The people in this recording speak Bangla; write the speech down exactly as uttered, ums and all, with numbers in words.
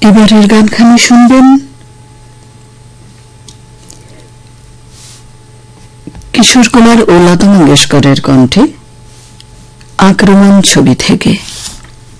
এবারের গানখানি শুনবেন কিশোর কুমার ও লতা মঙ্গেশকরের কণ্ঠে আক্রমণ ছবি থেকে।